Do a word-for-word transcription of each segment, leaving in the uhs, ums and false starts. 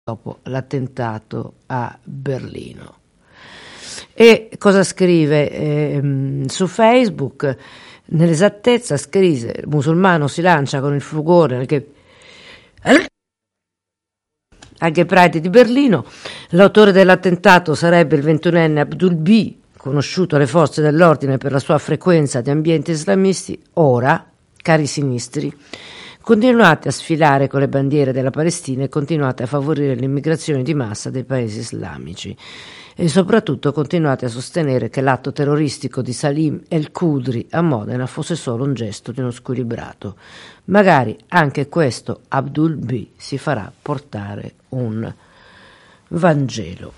dopo l'attentato a Berlino. E cosa scrive eh, su Facebook? Nell'esattezza scrive: il musulmano si lancia con il furgone anche anche Pride di Berlino. L'autore dell'attentato sarebbe il ventunenne Abdul B, conosciuto alle forze dell'ordine per la sua frequenza di ambienti islamisti. Ora, cari sinistri, continuate a sfilare con le bandiere della Palestina e continuate a favorire l'immigrazione di massa dei paesi islamici. E soprattutto continuate a sostenere che l'atto terroristico di Salim El-Qudri a Modena fosse solo un gesto di uno squilibrato. Magari anche questo Abdul B si farà portare un Vangelo.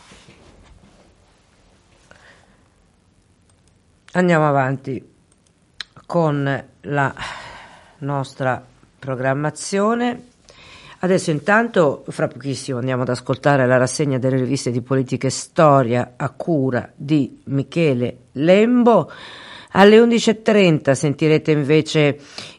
Andiamo avanti con la nostra programmazione. Adesso intanto, fra pochissimo, andiamo ad ascoltare la rassegna delle riviste di politica e storia a cura di Michele Lembo. Alle undici e trenta sentirete invece,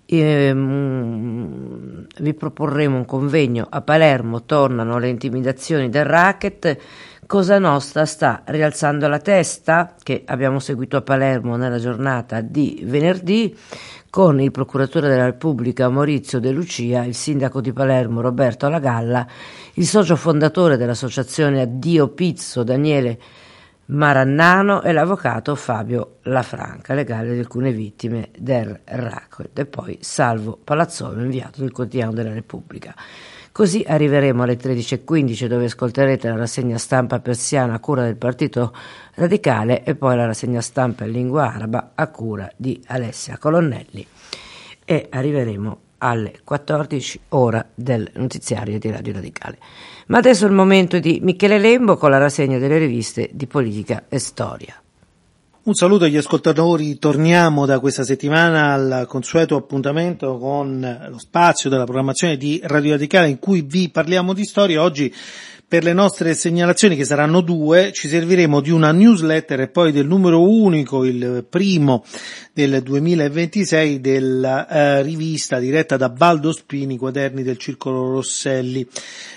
ehm, vi proporremo un convegno a Palermo, tornano le intimidazioni del racket. Cosa Nostra sta rialzando la testa, che abbiamo seguito a Palermo nella giornata di venerdì, con il procuratore della Repubblica Maurizio De Lucia, il sindaco di Palermo Roberto Lagalla, il socio fondatore dell'associazione Addio Pizzo Daniele Marannano e l'avvocato Fabio Lafranca, legale di alcune vittime del racket, e poi Salvo Palazzolo, inviato del quotidiano della Repubblica. Così arriveremo alle tredici e quindici, dove ascolterete la rassegna stampa persiana a cura del Partito Radicale e poi la rassegna stampa in lingua araba a cura di Alessia Colonnelli, e arriveremo alle quattordici ora del notiziario di Radio Radicale. Ma adesso è il momento di Michele Lembo con la rassegna delle riviste di politica e storia. Un saluto agli ascoltatori, torniamo da questa settimana al consueto appuntamento con lo spazio della programmazione di Radio Radicale in cui vi parliamo di storia. Oggi, per le nostre segnalazioni, che saranno due, ci serviremo di una newsletter e poi del numero unico, il primo del duemilaventisei, della eh, rivista diretta da Baldo Spini, Quaderni del Circolo Rosselli.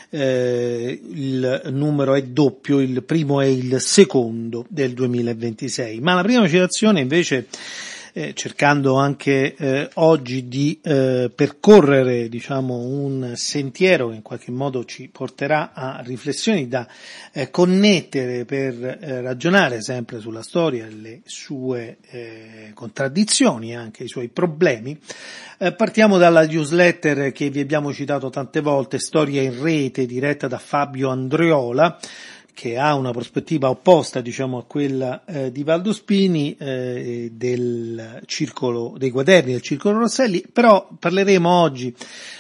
Eh, il numero è doppio, il primo è il secondo del duemilaventisei. Ma la prima citazione invece, eh, cercando anche eh, oggi di eh, percorrere, diciamo, un sentiero che in qualche modo ci porterà a riflessioni da eh, connettere per eh, ragionare sempre sulla storia e le sue eh, contraddizioni, anche i suoi problemi. Eh, partiamo dalla newsletter che vi abbiamo citato tante volte, Storia in Rete, diretta da Fabio Andriola, che ha una prospettiva opposta, diciamo, a quella eh, di Valdo Spini, eh, del circolo, dei quaderni del Circolo Rosselli. Però parleremo oggi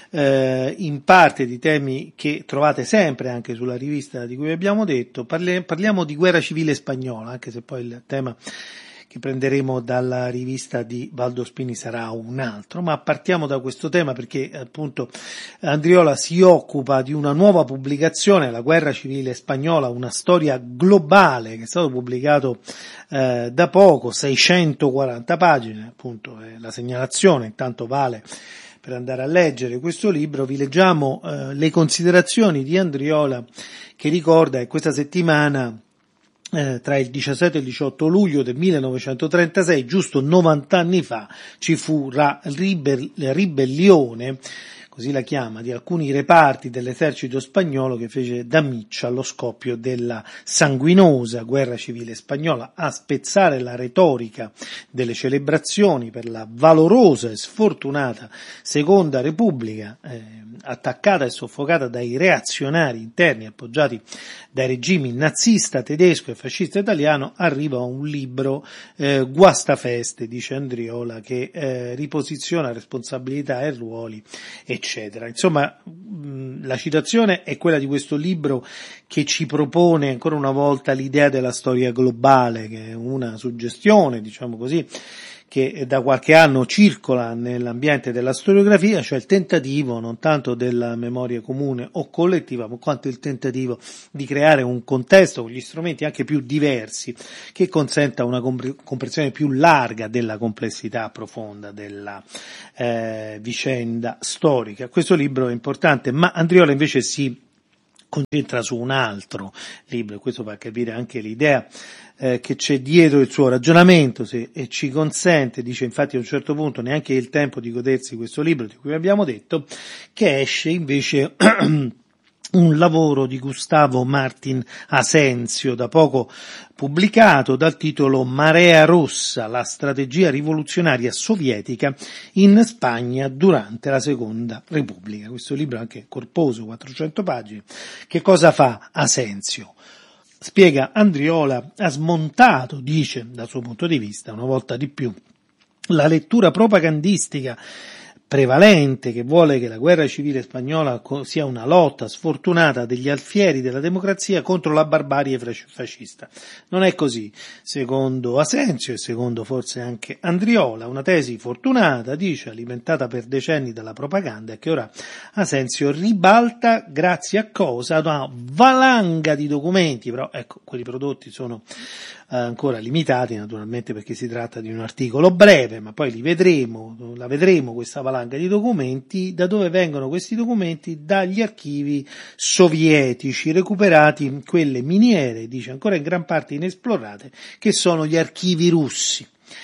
eh, in parte di temi che trovate sempre anche sulla rivista di cui vi abbiamo detto. Parle, parliamo di guerra civile spagnola, anche se poi il tema che prenderemo dalla rivista di Valdo Spini sarà un altro, ma partiamo da questo tema perché appunto Andriola si occupa di una nuova pubblicazione, La guerra civile spagnola, una storia globale, che è stato pubblicato eh, da poco, seicentoquaranta pagine, appunto è la segnalazione, intanto vale per andare a leggere questo libro. Vi leggiamo eh, le considerazioni di Andriola, che ricorda che questa settimana, Eh, tra il diciassette e il diciotto luglio del millenovecentotrentasei, giusto novanta anni fa, ci fu la ribel- la ribellione, così la chiama, di alcuni reparti dell'esercito spagnolo che fece da miccia allo scoppio della sanguinosa guerra civile spagnola, a spezzare la retorica delle celebrazioni per la valorosa e sfortunata Seconda Repubblica, eh, attaccata e soffocata dai reazionari interni appoggiati dai regimi nazista tedesco e fascista italiano. Arriva un libro eh, guastafeste, dice Andriola, che eh, riposiziona responsabilità e ruoli, eccetera. Insomma, mh, la citazione è quella di questo libro, che ci propone ancora una volta l'idea della storia globale, che è una suggestione, diciamo così, che da qualche anno circola nell'ambiente della storiografia, cioè il tentativo non tanto della memoria comune o collettiva, ma quanto il tentativo di creare un contesto con gli strumenti anche più diversi, che consenta una comprensione più larga della complessità profonda della eh, vicenda storica. Questo libro è importante, ma Andriola invece si concentra su un altro libro, e questo fa capire anche l'idea eh, che c'è dietro il suo ragionamento, se, e ci consente, dice infatti a un certo punto, neanche il tempo di godersi questo libro di cui abbiamo detto, che esce invece un lavoro di Gustavo Martin Asensio, da poco pubblicato, dal titolo Marea Rossa, la strategia rivoluzionaria sovietica in Spagna durante la Seconda Repubblica. Questo libro è anche corposo, quattrocento pagine. Che cosa fa Asensio? Spiega Andriola, ha smontato, dice, dal suo punto di vista, una volta di più, la lettura propagandistica prevalente che vuole che la guerra civile spagnola sia una lotta sfortunata degli alfieri della democrazia contro la barbarie fascista. Non è così, secondo Asensio e secondo forse anche Andriola, una tesi fortunata, dice, alimentata per decenni dalla propaganda, e che ora Asensio ribalta grazie a cosa? Ad una valanga di documenti, però ecco, quelli prodotti sono ancora limitati naturalmente perché si tratta di un articolo breve, ma poi li vedremo, la vedremo questa valanga di documenti. Da dove vengono questi documenti? Dagli archivi sovietici recuperati in quelle miniere, dice, ancora in gran parte inesplorate, che sono gli archivi russi.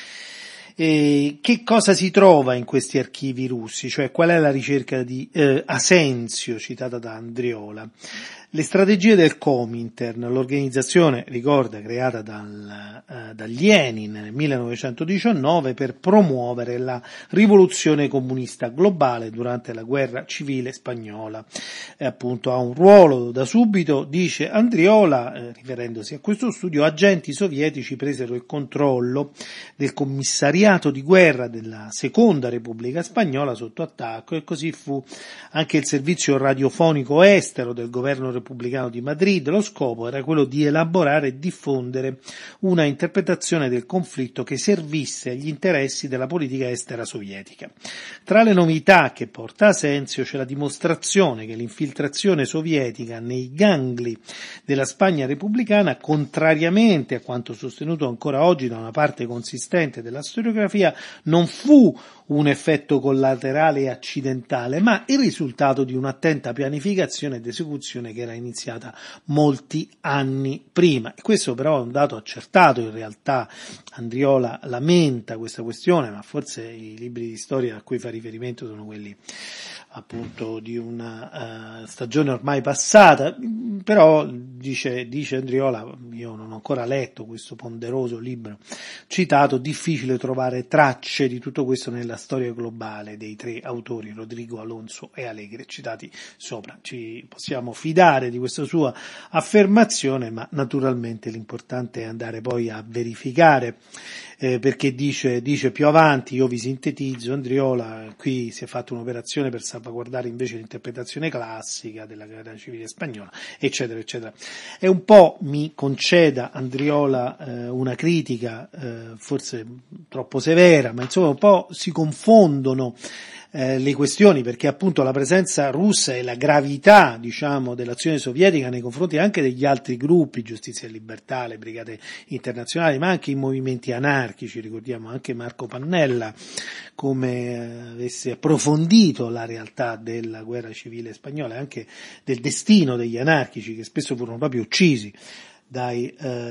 E che cosa si trova in questi archivi russi? Cioè, qual è la ricerca di eh, Asensio, citata da Andriola? Le strategie del Comintern, l'organizzazione, ricorda, creata dal, eh, da Lenin nel millenovecentodiciannove per promuovere la rivoluzione comunista globale durante la guerra civile spagnola. E appunto ha un ruolo da subito, dice Andriola, eh, riferendosi a questo studio, agenti sovietici presero il controllo del commissariato di guerra della Seconda Repubblica Spagnola sotto attacco, e così fu anche il servizio radiofonico estero del governo repubblicano di Madrid. Lo scopo era quello di elaborare e diffondere una interpretazione del conflitto che servisse agli interessi della politica estera sovietica. Tra le novità che porta Asensio c'è la dimostrazione che l'infiltrazione sovietica nei gangli della Spagna repubblicana, contrariamente a quanto sostenuto ancora oggi da una parte consistente della storiografia, non fu un effetto collaterale e accidentale, ma il risultato di un'attenta pianificazione ed esecuzione che era iniziata molti anni prima. E questo però è un dato accertato, in realtà Andriola lamenta questa questione, ma forse i libri di storia a cui fa riferimento sono quelli appunto di una uh, stagione ormai passata, però dice, dice Andriola, io non ho ancora letto questo ponderoso libro citato, difficile trovare tracce di tutto questo nella storia globale dei tre autori, Rodrigo, Alonso e Alegre, citati sopra. Ci possiamo fidare di questa sua affermazione, ma naturalmente l'importante è andare poi a verificare, eh, perché dice, dice più avanti, io vi sintetizzo, Andriola, qui si è fatta un'operazione per salvaguardare invece l'interpretazione classica della guerra civile spagnola, eccetera, eccetera. È un po', mi conceda Andriola eh, una critica eh, forse troppo severa, ma insomma un po' si confondono Eh, le questioni, perché appunto la presenza russa e la gravità, diciamo, dell'azione sovietica nei confronti anche degli altri gruppi, Giustizia e Libertà, le brigate internazionali, ma anche i movimenti anarchici, ricordiamo anche Marco Pannella come eh, avesse approfondito la realtà della guerra civile spagnola e anche del destino degli anarchici, che spesso furono proprio uccisi dai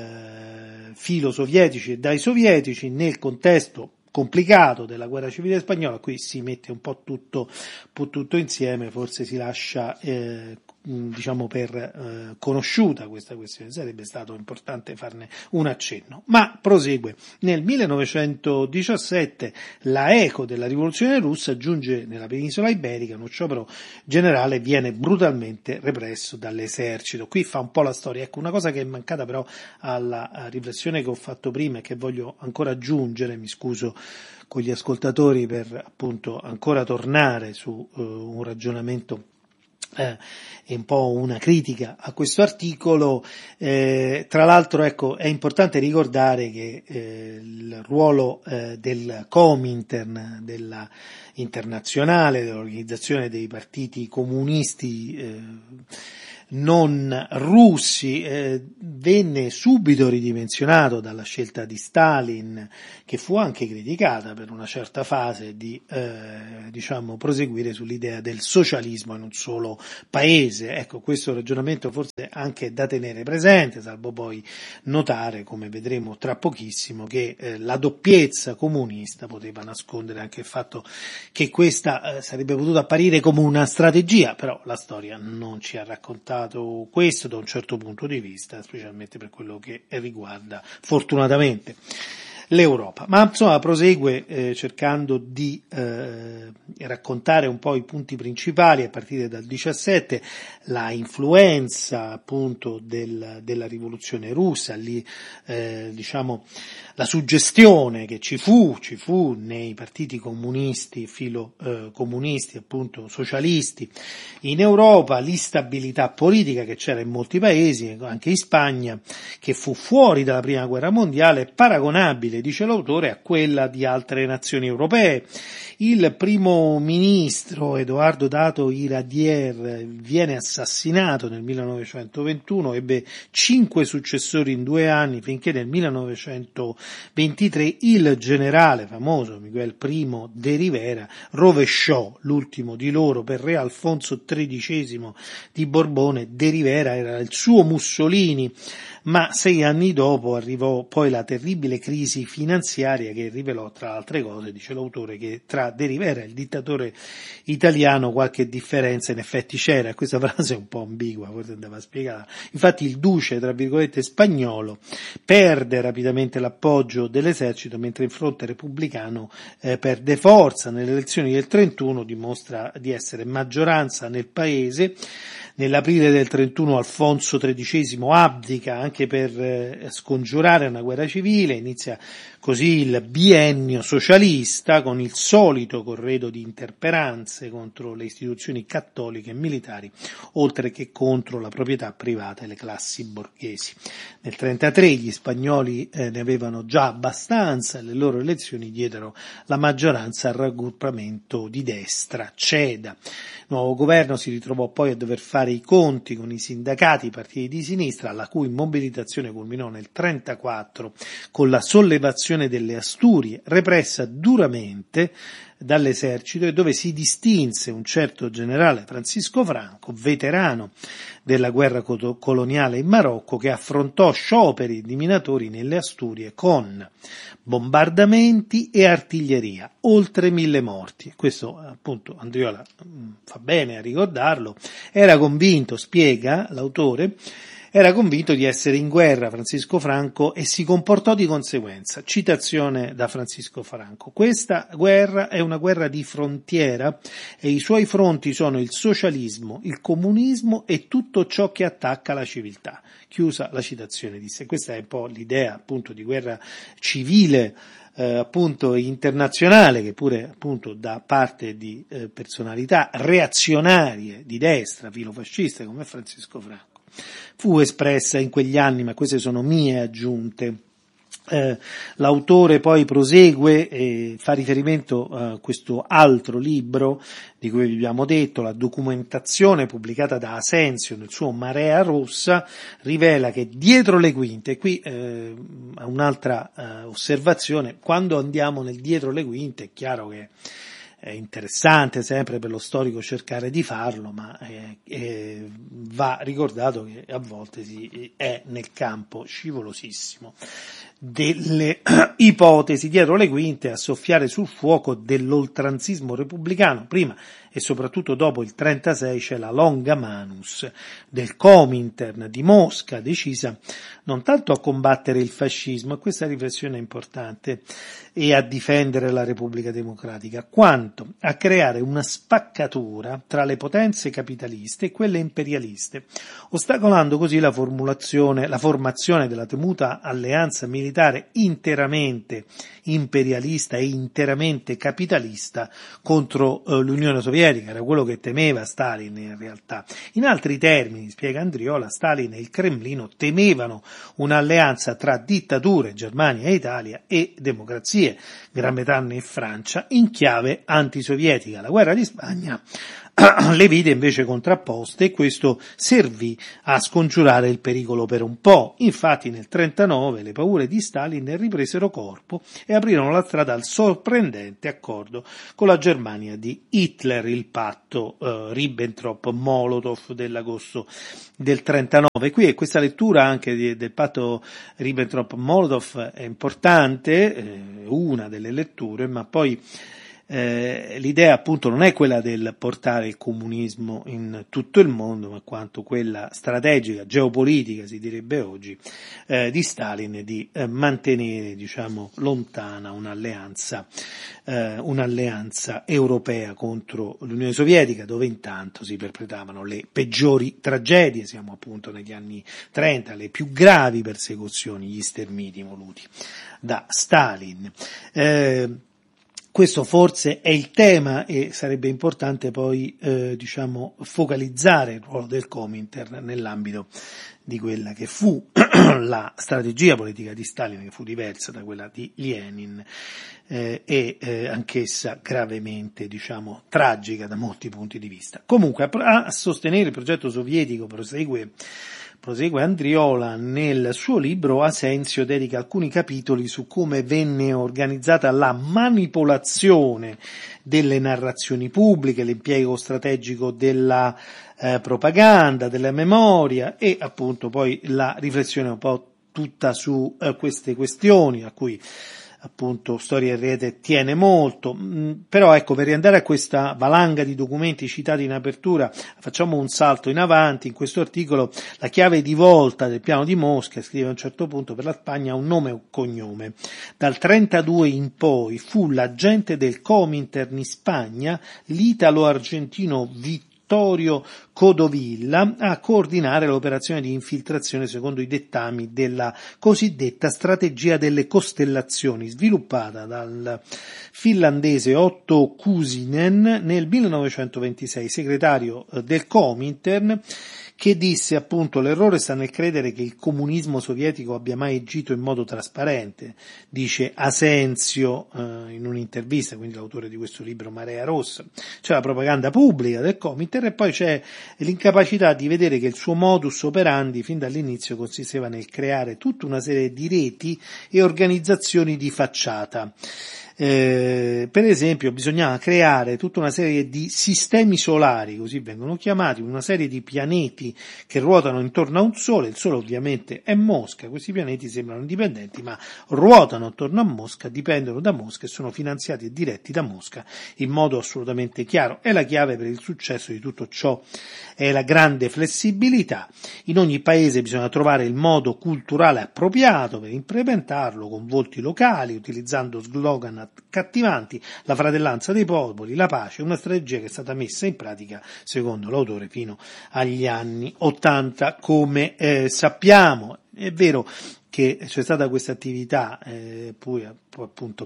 eh, filosovietici e dai sovietici nel contesto complicato della guerra civile spagnola. Qui si mette un po' tutto, un po' tutto insieme, forse si lascia eh, diciamo per eh, conosciuta questa questione, sarebbe stato importante farne un accenno. Ma prosegue. Nel millenovecentodiciassette la eco della rivoluzione russa giunge nella penisola iberica, uno sciopero generale viene brutalmente represso dall'esercito. Qui fa un po' la storia. Ecco, una cosa che è mancata però alla riflessione che ho fatto prima e che voglio ancora aggiungere, mi scuso con gli ascoltatori per appunto ancora tornare su uh, un ragionamento eh, e un po' una critica a questo articolo. Eh, tra l'altro, ecco, è importante ricordare che eh, il ruolo eh, del Comintern, della internazionale, dell'organizzazione dei partiti comunisti eh, non russi, eh, venne subito ridimensionato dalla scelta di Stalin, che fu anche criticata per una certa fase di eh, diciamo proseguire sull'idea del socialismo in un solo paese. Ecco, questo ragionamento forse anche da tenere presente, salvo poi notare, come vedremo tra pochissimo, che eh, la doppiezza comunista poteva nascondere anche il fatto che questa eh, sarebbe potuta apparire come una strategia, però la storia non ci ha raccontato questo da un certo punto di vista, specialmente per quello che riguarda fortunatamente l'Europa. Ma insomma prosegue eh, cercando di eh, raccontare un po' i punti principali a partire dal diciassette, la influenza appunto del, della rivoluzione russa, lì eh, diciamo la suggestione che ci fu, ci fu nei partiti comunisti, filo eh, comunisti appunto socialisti in Europa, l'instabilità politica che c'era in molti paesi, anche in Spagna, che fu fuori dalla prima guerra mondiale, paragonabile, dice l'autore, a quella di altre nazioni europee. Il primo ministro Edoardo Dato Iradier viene assassinato nel millenovecentoventuno, ebbe cinque successori in due anni, finché nel millenovecentoventitré il generale famoso Miguel I de Rivera rovesciò l'ultimo di loro per re Alfonso tredicesimo di Borbone. De Rivera era il suo Mussolini, ma sei anni dopo arrivò poi la terribile crisi finanziaria che rivelò, tra altre cose, dice l'autore, che tra De Rivera e il dittatore italiano qualche differenza in effetti c'era. Questa frase è un po' ambigua, forse andava spiegata. Infatti il duce, tra virgolette, spagnolo perde rapidamente l'appoggio dell'esercito, mentre il fronte repubblicano eh, perde forza. Nelle elezioni del trentuno dimostra di essere maggioranza nel paese. Nell'aprile del trentuno Alfonso tredicesimo abdica anche per eh, scongiurare una guerra civile, inizia così il biennio socialista con il solito corredo di interperanze contro le istituzioni cattoliche e militari, oltre che contro la proprietà privata e le classi borghesi. Nel trentatré gli spagnoli eh, ne avevano già abbastanza e le loro elezioni diedero la maggioranza al raggruppamento di destra, CEDA. Il nuovo governo si ritrovò poi a dover fare i conti con i sindacati, i partiti di sinistra, la cui mobilitazione culminò nel trentaquattro con la sollevazione delle Asturie, repressa duramente dall'esercito, e dove si distinse un certo generale Francisco Franco, veterano della guerra coloniale in Marocco, che affrontò scioperi di minatori nelle Asturie con bombardamenti e artiglieria, oltre mille morti. Questo appunto Andriola fa bene a ricordarlo. Era convinto, spiega l'autore, era convinto di essere in guerra Francisco Franco e si comportò di conseguenza. Citazione da Francisco Franco: questa guerra è una guerra di frontiera e i suoi fronti sono il socialismo, il comunismo e tutto ciò che attacca la civiltà. Chiusa la citazione, disse. Questa è un po' l'idea appunto di guerra civile eh, appunto internazionale, che pure appunto da parte di eh, personalità reazionarie di destra, filofasciste come Francisco Franco, fu espressa in quegli anni, ma queste sono mie aggiunte. Eh, l'autore poi prosegue e fa riferimento a questo altro libro di cui vi abbiamo detto, la documentazione pubblicata da Asensio nel suo Marea Rossa, rivela che dietro le quinte, qui eh, un'altra eh, osservazione, quando andiamo nel dietro le quinte è chiaro che è interessante sempre per lo storico cercare di farlo, ma eh, eh, va ricordato che a volte si è nel campo scivolosissimo delle ipotesi dietro le quinte, a soffiare sul fuoco dell'oltranzismo repubblicano. Prima e soprattutto dopo il trentasei c'è la longa manus del Comintern di Mosca, decisa non tanto a combattere il fascismo, e questa riflessione è importante, e a difendere la Repubblica Democratica, quanto a creare una spaccatura tra le potenze capitaliste e quelle imperialiste, ostacolando così la formulazione, la formazione della temuta alleanza militare interamente imperialista e interamente capitalista contro eh, l'Unione Sovietica. Era quello che temeva Stalin in realtà. In altri termini, spiega Andriola, Stalin e il Cremlino temevano un'alleanza tra dittature, Germania e Italia, e democrazie, Gran Bretagna e Francia, in chiave antisovietica. La guerra di Spagna le vide invece contrapposte, e questo servì a scongiurare il pericolo per un po'. Infatti nel trentanove le paure di Stalin ripresero corpo e aprirono la strada al sorprendente accordo con la Germania di Hitler, il patto eh, Ribbentrop-Molotov dell'agosto del trentanove. Qui è questa lettura anche di, del patto Ribbentrop-Molotov è importante, eh, una delle letture, ma poi Eh, l'idea appunto non è quella del portare il comunismo in tutto il mondo, ma quanto quella strategica, geopolitica si direbbe oggi, eh, di Stalin, di eh, mantenere diciamo lontana un'alleanza, eh, un'alleanza europea contro l'Unione Sovietica, dove intanto si perpetravano le peggiori tragedie. Siamo appunto negli anni trenta, le più gravi persecuzioni, gli stermini voluti da Stalin. Eh, Questo forse è il tema, e sarebbe importante poi eh, diciamo focalizzare il ruolo del Comintern nell'ambito di quella che fu la strategia politica di Stalin, che fu diversa da quella di Lenin eh, e eh, anch'essa gravemente diciamo tragica da molti punti di vista. Comunque a, a sostenere il progetto sovietico prosegue Prosegue Andriola nel suo libro. Asensio dedica alcuni capitoli su come venne organizzata la manipolazione delle narrazioni pubbliche, l'impiego strategico della eh, propaganda, della memoria, e appunto poi la riflessione un po' tutta su eh, queste questioni a cui appunto Storia e Rete tiene molto. Però ecco, per riandare a questa valanga di documenti citati in apertura, facciamo un salto in avanti. In questo articolo la chiave di volta del piano di Mosca, scrive a un certo punto, per la Spagna ha un nome e un cognome. Dal trentadue in poi fu l'agente del Comintern in Spagna, l'italo-argentino Vittorio Vittorio Codovilla, a coordinare l'operazione di infiltrazione secondo i dettami della cosiddetta strategia delle costellazioni, sviluppata dal finlandese Otto Kuusinen nel millenovecentoventisei, segretario del Comintern, che disse appunto: l'errore sta nel credere che il comunismo sovietico abbia mai agito in modo trasparente, dice Asensio eh, in un'intervista, quindi l'autore di questo libro Marea Rossa. C'è la propaganda pubblica del Comintern e poi c'è l'incapacità di vedere che il suo modus operandi fin dall'inizio consisteva nel creare tutta una serie di reti e organizzazioni di facciata. Eh, per esempio bisognava creare tutta una serie di sistemi solari, così vengono chiamati, una serie di pianeti che ruotano intorno a un sole. Il sole ovviamente è Mosca, questi pianeti sembrano indipendenti ma ruotano attorno a Mosca, dipendono da Mosca e sono finanziati e diretti da Mosca in modo assolutamente chiaro. È la chiave per il successo di tutto ciò, è la grande flessibilità. In ogni paese bisogna trovare il modo culturale appropriato per implementarlo, con volti locali, utilizzando slogan accattivanti, la fratellanza dei popoli, la pace, una strategia che è stata messa in pratica, secondo l'autore, fino agli anni ottanta, come eh, sappiamo. È vero che c'è stata questa attività, eh, poi, poi appunto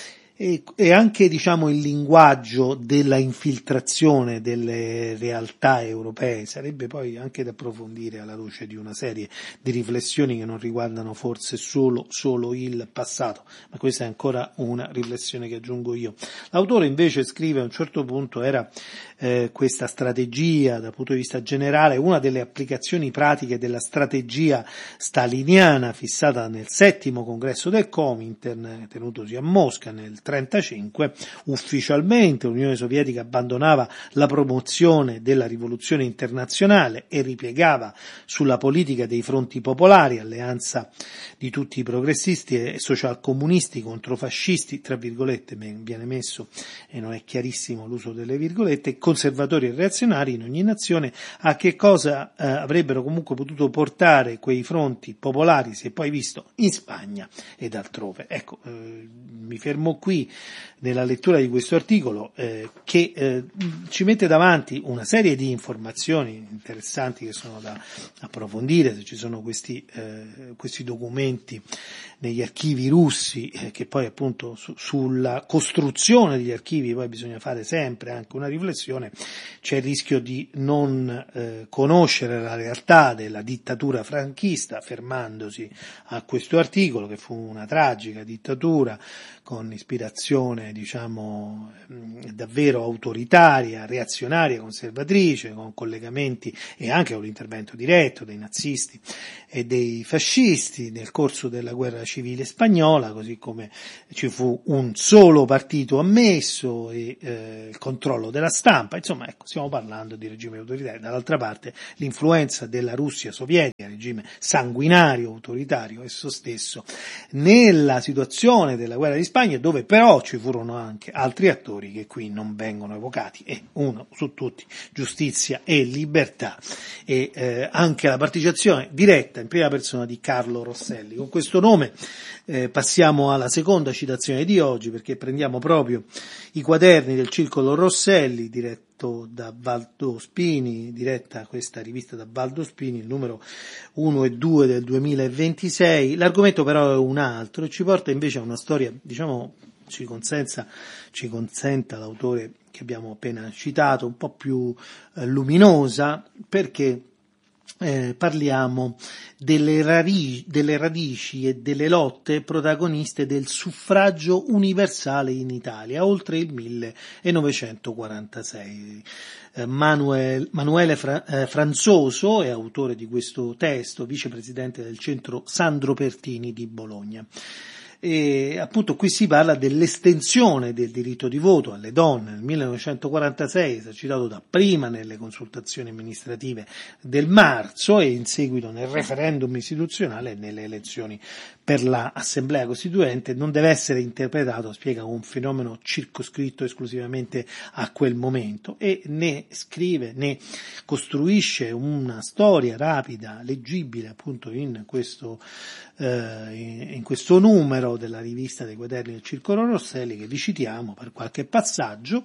e, e anche diciamo il linguaggio della infiltrazione delle realtà europee sarebbe poi anche da approfondire alla luce di una serie di riflessioni che non riguardano forse solo, solo il passato, ma questa è ancora una riflessione che aggiungo io. L'autore invece scrive a un certo punto era eh, questa strategia dal punto di vista generale una delle applicazioni pratiche della strategia staliniana fissata nel settimo congresso del Comintern, tenutosi a Mosca nel trentacinque. Ufficialmente l'Unione Sovietica abbandonava la promozione della rivoluzione internazionale e ripiegava sulla politica dei fronti popolari, alleanza di tutti i progressisti e socialcomunisti contro fascisti, tra virgolette viene messo e non è chiarissimo l'uso delle virgolette, conservatori e reazionari in ogni nazione. A che cosa eh, avrebbero comunque potuto portare quei fronti popolari si è poi visto in Spagna ed altrove. Ecco, eh, mi fermo qui nella lettura di questo articolo eh, che eh, ci mette davanti una serie di informazioni interessanti che sono da approfondire, se ci sono questi, eh, questi documenti negli archivi russi, eh, che poi appunto su, sulla costruzione degli archivi poi bisogna fare sempre anche una riflessione. C'è il rischio di non eh, conoscere la realtà della dittatura franchista fermandosi a questo articolo, che fu una tragica dittatura con ispirazione un'operazione, diciamo, davvero autoritaria, reazionaria, conservatrice, con collegamenti e anche con l'intervento diretto dei nazisti e dei fascisti nel corso della guerra civile spagnola, così come ci fu un solo partito ammesso e eh, il controllo della stampa. Insomma, ecco, stiamo parlando di regime autoritario. Dall'altra parte l'influenza della Russia sovietica, regime sanguinario, autoritario esso stesso, nella situazione della guerra di Spagna, dove però ci furono anche altri attori che qui non vengono evocati, e uno su tutti, giustizia e libertà, e eh, anche la partecipazione diretta in prima persona di Carlo Rosselli. Con questo nome eh, passiamo alla seconda citazione di oggi, perché prendiamo proprio i quaderni del Circolo Rosselli, diretto da Valdo Spini, diretta questa rivista da Valdo Spini, il numero uno e due del duemilaventisei. L'argomento però è un altro e ci porta invece a una storia, diciamo, ci consenta, ci consenta l'autore che abbiamo appena citato, un po' più eh, luminosa, perché Eh, parliamo delle, rari- delle radici e delle lotte protagoniste del suffragio universale in Italia, oltre il millenovecentoquarantasei. Eh, Manuel, Manuele Fra- eh, Franzoso è autore di questo testo, vicepresidente del centro Sandro Pertini di Bologna. E appunto qui si parla dell'estensione del diritto di voto alle donne nel millenovecentoquarantasei, esercitato dapprima nelle consultazioni amministrative del marzo e in seguito nel referendum istituzionale e nelle elezioni per l'Assemblea Costituente. Non deve essere interpretato, spiega, come un fenomeno circoscritto esclusivamente a quel momento, e ne scrive, ne costruisce una storia rapida, leggibile appunto in questo eh, in questo numero della rivista dei quaderni del Circolo Rosselli, che vi citiamo per qualche passaggio.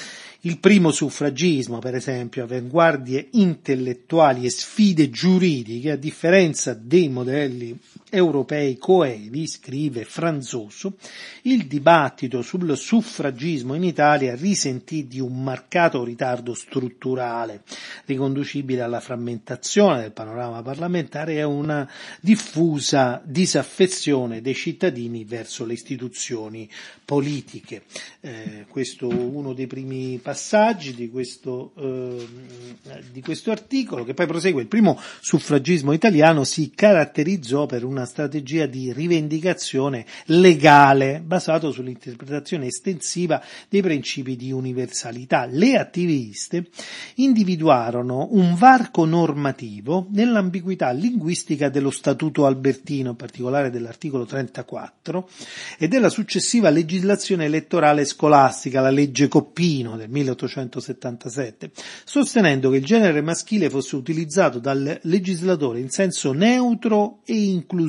Il primo suffragismo, per esempio, avanguardie intellettuali e sfide giuridiche, a differenza dei modelli europei coevi, scrive Franzoso, il dibattito sul suffragismo in Italia risentì di un marcato ritardo strutturale, riconducibile alla frammentazione del panorama parlamentare e a una diffusa disaffezione dei cittadini verso le istituzioni politiche. Eh, questo è uno dei primi passaggi di questo, eh, di questo articolo, che poi prosegue. Il primo suffragismo italiano si caratterizzò per una strategia di rivendicazione legale basato sull'interpretazione estensiva dei principi di universalità. Le attiviste individuarono un varco normativo nell'ambiguità linguistica dello Statuto Albertino, in particolare dell'articolo trentaquattro, e della successiva legislazione elettorale scolastica, la legge Coppino del milleottocentosettantasette, sostenendo che il genere maschile fosse utilizzato dal legislatore in senso neutro e inclusivo.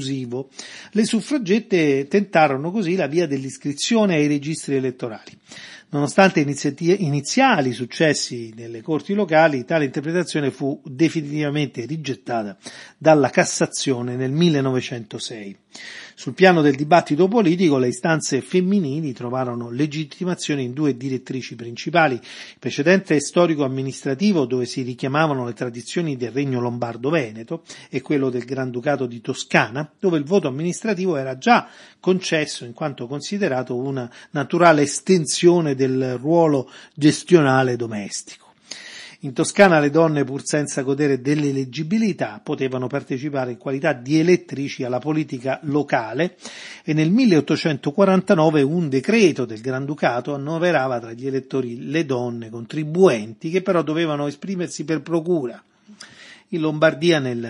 Le suffragette tentarono così la via dell'iscrizione ai registri elettorali. Nonostante iniziati- iniziali successi nelle corti locali, tale interpretazione fu definitivamente rigettata dalla Cassazione nel millenovecentosei. Sul piano del dibattito politico, le istanze femminili trovarono legittimazione in due direttrici principali: il precedente storico-amministrativo, dove si richiamavano le tradizioni del Regno Lombardo-Veneto, e quello del Granducato di Toscana, dove il voto amministrativo era già concesso in quanto considerato una naturale estensione del ruolo gestionale domestico. In Toscana le donne, pur senza godere dell'eleggibilità, potevano partecipare in qualità di elettrici alla politica locale, e nel milleottocentoquarantanove un decreto del Granducato annoverava tra gli elettori le donne contribuenti, che però dovevano esprimersi per procura. In Lombardia nel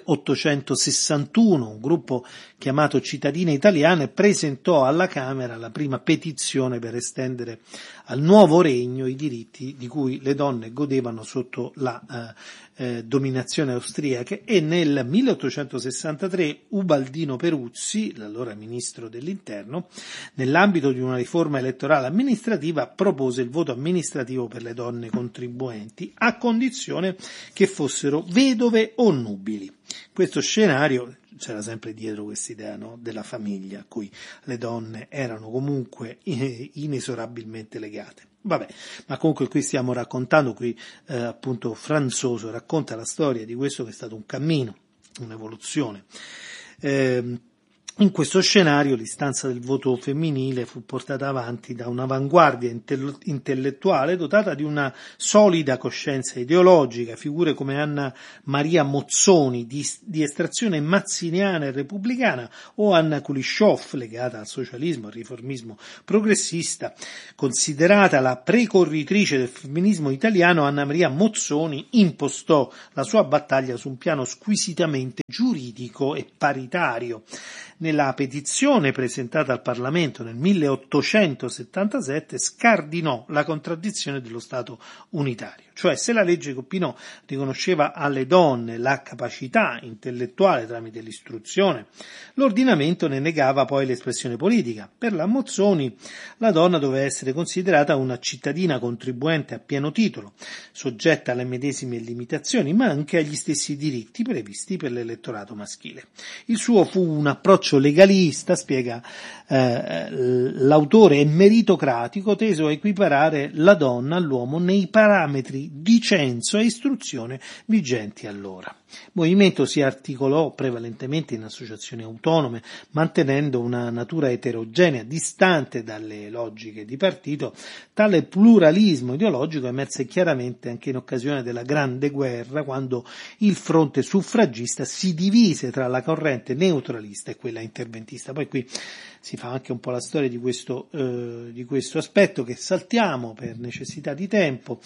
milleottocentosessantuno un gruppo chiamato Cittadine Italiane presentò alla Camera la prima petizione per estendere al nuovo regno i diritti di cui le donne godevano sotto la eh, eh, dominazione austriaca, e nel milleottocentosessantatré Ubaldino Peruzzi, l'allora ministro dell'Interno, nell'ambito di una riforma elettorale amministrativa, propose il voto amministrativo per le donne contribuenti, a condizione che fossero vedove o nubili. Questo scenario, c'era sempre dietro quest'idea, no, della famiglia, a cui le donne erano comunque inesorabilmente legate. Vabbè, ma comunque qui stiamo raccontando, qui eh, appunto Franzoso racconta la storia di questo che è stato un cammino, un'evoluzione. Eh, In questo scenario l'istanza del voto femminile fu portata avanti da un'avanguardia intellettuale dotata di una solida coscienza ideologica, figure come Anna Maria Mozzoni di, di estrazione mazziniana e repubblicana o Anna Kulishov legata al socialismo, al riformismo progressista. Considerata la precorritrice del femminismo italiano, Anna Maria Mozzoni impostò la sua battaglia su un piano squisitamente giuridico e paritario. Nella petizione presentata al Parlamento nel milleottocentosettantasette scardinò la contraddizione dello Stato unitario, cioè se la legge Goppino riconosceva alle donne la capacità intellettuale tramite l'istruzione, l'ordinamento ne negava poi l'espressione politica. Per la Mozzoni la donna doveva essere considerata una cittadina contribuente a pieno titolo, soggetta alle medesime limitazioni, ma anche agli stessi diritti previsti per l'elettorato maschile. Il suo fu un approccio legalista, spiega eh, l'autore, e meritocratico, teso a equiparare la donna all'uomo nei parametri di censo e istruzione vigenti allora. Il movimento si articolò prevalentemente in associazioni autonome, mantenendo una natura eterogenea, distante dalle logiche di partito. Tale pluralismo ideologico emerse chiaramente anche in occasione della Grande Guerra, quando il fronte suffragista si divise tra la corrente neutralista e quella interventista. Poi qui si fa anche un po' la storia di questo, eh, di questo aspetto che saltiamo per necessità di tempo.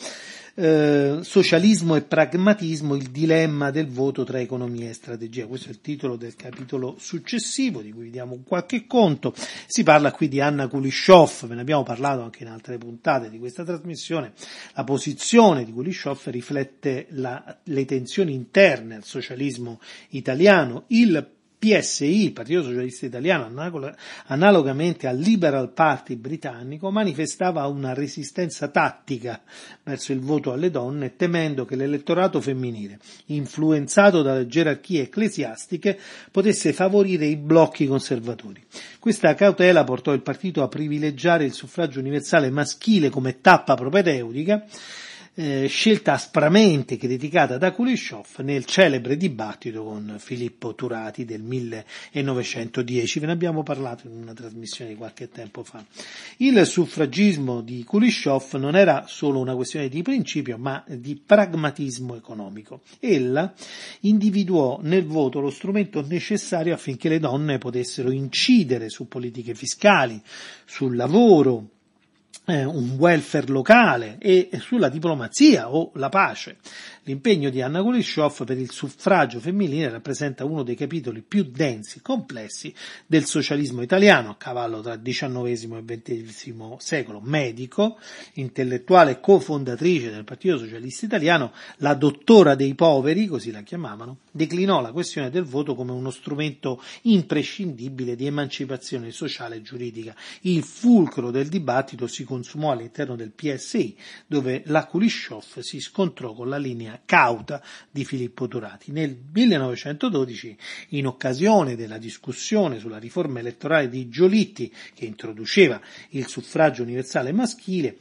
Eh, socialismo e pragmatismo, il dilemma del voto tra economia e strategia. Questo è il titolo del capitolo successivo, di cui vi diamo qualche conto. Si parla qui di Anna Kulishov, ve ne abbiamo parlato anche in altre puntate di questa trasmissione. La posizione di Kulishov riflette la, le tensioni interne al socialismo italiano. Il P S I, il Partito Socialista Italiano, analogamente al Liberal Party britannico, manifestava una resistenza tattica verso il voto alle donne, temendo che l'elettorato femminile, influenzato dalle gerarchie ecclesiastiche, potesse favorire i blocchi conservatori. Questa cautela portò il partito a privilegiare il suffragio universale maschile come tappa propedeutica, Eh, scelta aspramente criticata da Kulishov nel celebre dibattito con Filippo Turati del millenovecentodieci. Ve ne abbiamo parlato in una trasmissione di qualche tempo fa. Il suffragismo di Kulishov non era solo una questione di principio, ma di pragmatismo economico. Ella individuò nel voto lo strumento necessario affinché le donne potessero incidere su politiche fiscali, sul lavoro, Eh, un welfare locale e sulla diplomazia o la pace. L'impegno di Anna Kulishov per il suffragio femminile rappresenta uno dei capitoli più densi e complessi del socialismo italiano, a cavallo tra diciannovesimo e ventesimo secolo. Medico, intellettuale cofondatrice del Partito Socialista Italiano, la dottora dei poveri, così la chiamavano, declinò la questione del voto come uno strumento imprescindibile di emancipazione sociale e giuridica. Il fulcro del dibattito si consumò all'interno del P S I, dove la Kulishov si scontrò con la linea cauta di Filippo Turati. Nel millenovecentododici, in occasione della discussione sulla riforma elettorale di Giolitti, che introduceva il suffragio universale maschile,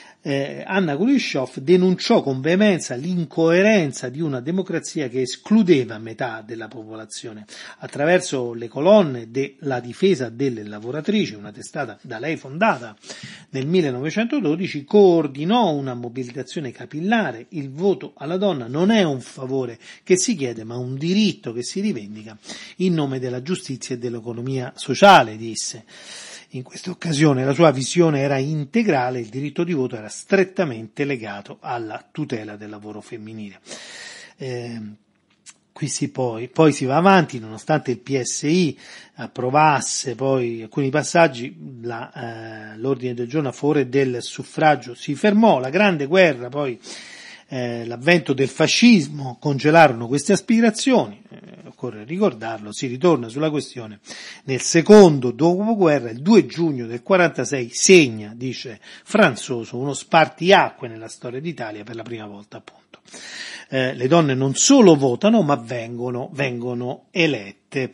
Eh, Anna Kulishov denunciò con veemenza l'incoerenza di una democrazia che escludeva metà della popolazione. Attraverso le colonne della difesa delle lavoratrici, una testata da lei fondata nel millenovecentododici, coordinò una mobilitazione capillare. Il voto alla donna non è un favore che si chiede, ma un diritto che si rivendica in nome della giustizia e dell'economia sociale, disse. In questa occasione la sua visione era integrale, il diritto di voto era strettamente legato alla tutela del lavoro femminile. Eh, qui si poi, poi si va avanti, nonostante il P S I approvasse poi alcuni passaggi, la, eh, l'ordine del giorno a favore del suffragio si fermò. La Grande Guerra, poi eh, l'avvento del fascismo congelarono queste aspirazioni. Occorre ricordarlo, si ritorna sulla questione nel secondo dopoguerra. Il due giugno del quarantasei segna, dice Franzoso, uno spartiacque nella storia d'Italia per la prima volta, appunto. Eh, le donne non solo votano, ma vengono, vengono elette. elette.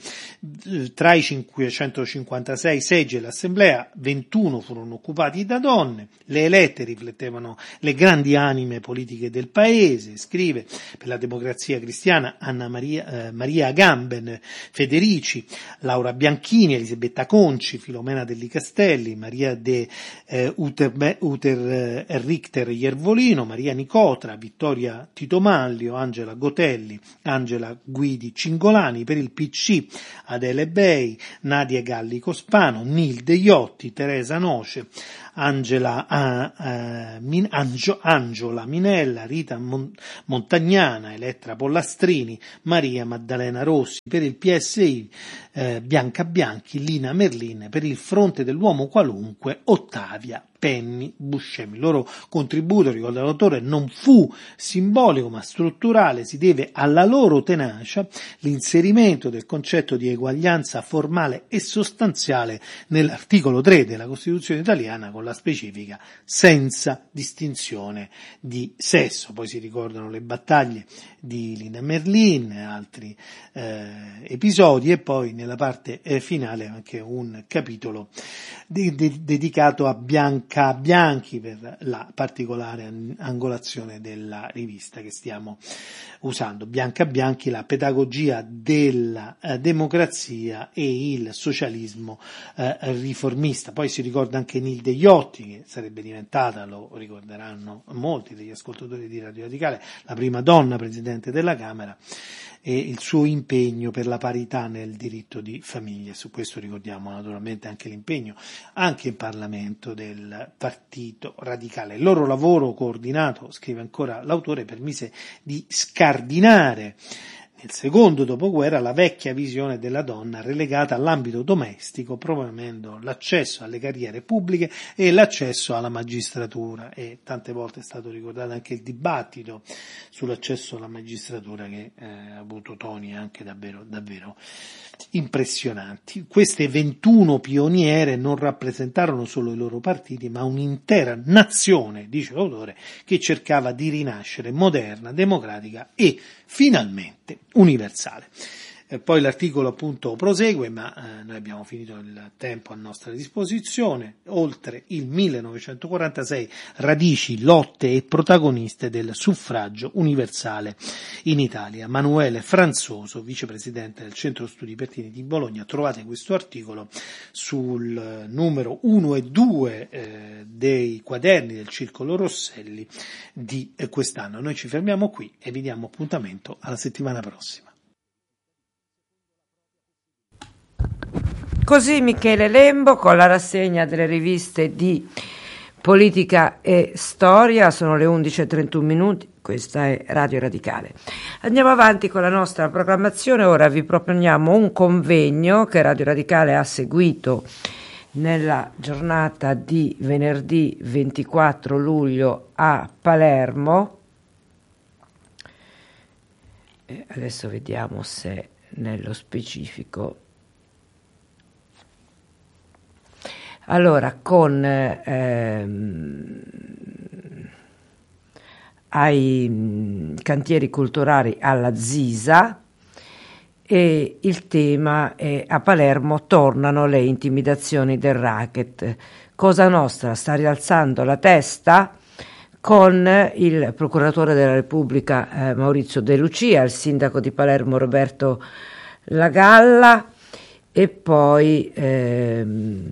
Tra i cinquecentocinquantasei seggi dell'Assemblea, ventuno furono occupati da donne. Le elette riflettevano le grandi anime politiche del paese, scrive per la Democrazia Cristiana Anna Maria, eh, Maria Agamben Federici, Laura Bianchini, Elisabetta Conci, Filomena Delli Castelli, Maria de eh, Uter, Uter eh, Richter Iervolino, Maria Nicotra, Vittoria Titomanlio, Angela Gotelli, Angela Guidi Cingolani, per il P C Adele Bei, Nadia Galli Cospano, Nilde Iotti, Teresa Noce, Angela, uh, uh, Min, Angio, Angela Minella, Rita Mon, Montagnana, Elettra Pollastrini, Maria Maddalena Rossi, per il P S I eh, Bianca Bianchi, Lina Merlin, per il Fronte dell'Uomo Qualunque Ottavia Penny Buscemi. Il loro contributo, ricorda l'autore, non fu simbolico ma strutturale, si deve alla loro tenacia l'inserimento del concetto di eguaglianza formale e sostanziale nell'articolo tre della Costituzione italiana, con la specifica senza distinzione di sesso. Poi si ricordano le battaglie di Lina Merlin, altri eh, episodi, e poi nella parte eh, finale anche un capitolo de- de- dedicato a Bianca Bianchi per la particolare angolazione della rivista che stiamo usando. Bianca Bianchi, la pedagogia della eh, democrazia e il socialismo eh, riformista. Poi si ricorda anche Nilde Iotti, che sarebbe diventata, lo ricorderanno molti degli ascoltatori di Radio Radicale, la prima donna presidente della Camera, e il suo impegno per la parità nel diritto di famiglia. Su questo ricordiamo naturalmente anche l'impegno anche in Parlamento del Partito Radicale. Il loro lavoro coordinato, scrive ancora l'autore, permise di scardinare nel secondo dopoguerra la vecchia visione della donna relegata all'ambito domestico, promuovendo l'accesso alle carriere pubbliche e l'accesso alla magistratura. E tante volte è stato ricordato anche il dibattito sull'accesso alla magistratura, che eh, ha avuto toni anche davvero, davvero impressionanti. Queste ventuno pioniere non rappresentarono solo i loro partiti, ma un'intera nazione, dice l'autore, che cercava di rinascere moderna, democratica e finalmente universale. E poi l'articolo appunto prosegue, ma eh, noi abbiamo finito il tempo a nostra disposizione. Oltre il millenovecentoquarantasei, radici, lotte e protagoniste del suffragio universale in Italia. Manuele Franzoso, vicepresidente del Centro Studi Pertini di Bologna. Trovate questo articolo sul numero uno e due eh, dei quaderni del Circolo Rosselli di eh, quest'anno. Noi ci fermiamo qui e vi diamo appuntamento alla settimana prossima. Così Michele Lembo con la rassegna delle riviste di politica e storia. Sono le undici e trentuno minuti, questa è Radio Radicale. Andiamo avanti con la nostra programmazione. Ora vi proponiamo un convegno che Radio Radicale ha seguito nella giornata di venerdì ventiquattro luglio a Palermo. E adesso vediamo se nello specifico. Allora, con ehm, ai cantieri culturali alla Zisa, e il tema è: a Palermo tornano le intimidazioni del racket. Cosa Nostra sta rialzando la testa, con il procuratore della Repubblica eh, Maurizio De Lucia, il sindaco di Palermo Roberto Lagalla, e poi ehm,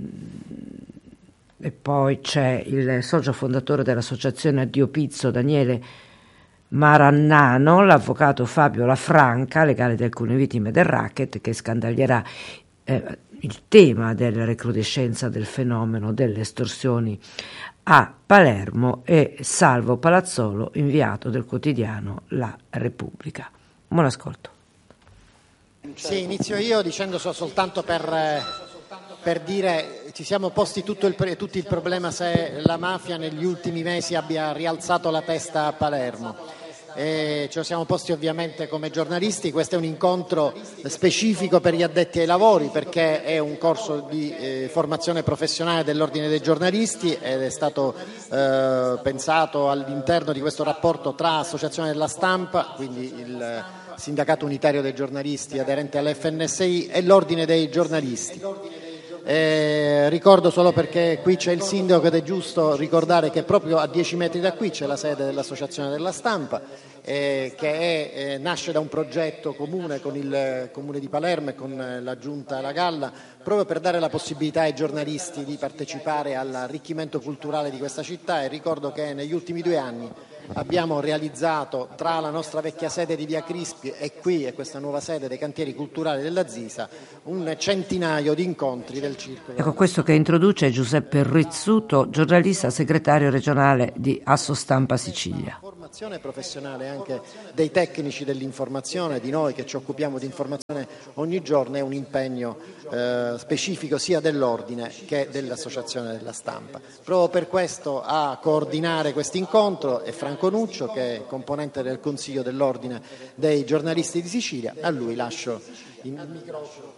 e poi c'è il socio fondatore dell'associazione Addio Pizzo Daniele Marannano, l'avvocato Fabio Lafranca, legale di alcune vittime del racket, che scandaglierà eh, il tema della recrudescenza del fenomeno delle estorsioni a Palermo, e Salvo Palazzolo, inviato del quotidiano La Repubblica. Buon ascolto. Sì, inizio io dicendo soltanto per, per dire, ci siamo posti tutto il, tutto il problema se la mafia negli ultimi mesi abbia rialzato la testa a Palermo. E ce lo siamo posti ovviamente come giornalisti. Questo è un incontro specifico per gli addetti ai lavori, perché è un corso di eh, formazione professionale dell'Ordine dei giornalisti ed è stato eh, pensato all'interno di questo rapporto tra Associazione della Stampa, quindi il Sindacato Unitario dei Giornalisti aderente all'F N S I, e l'Ordine dei Giornalisti. Eh, ricordo solo perché qui c'è il sindaco ed è giusto ricordare che proprio a dieci metri da qui c'è la sede dell'Associazione della Stampa, eh, che è, eh, nasce da un progetto comune con il Comune di Palermo e con la Giunta La Galla, proprio per dare la possibilità ai giornalisti di partecipare all'arricchimento culturale di questa città. E ricordo che negli ultimi due anni abbiamo realizzato, tra la nostra vecchia sede di Via Crispi e qui e questa nuova sede dei cantieri culturali della Zisa, un centinaio di incontri del circolo. Ecco, questo che introduce Giuseppe Rizzuto, giornalista segretario regionale di Assostampa Sicilia. Formazione professionale anche dei tecnici dell'informazione, di noi che ci occupiamo di informazione ogni giorno, è un impegno eh, specifico sia dell'Ordine che dell'Associazione della Stampa. Proprio per questo a coordinare questo incontro è Franco Nuccio, che è componente del Consiglio dell'Ordine dei Giornalisti di Sicilia. A lui lascio il microfono.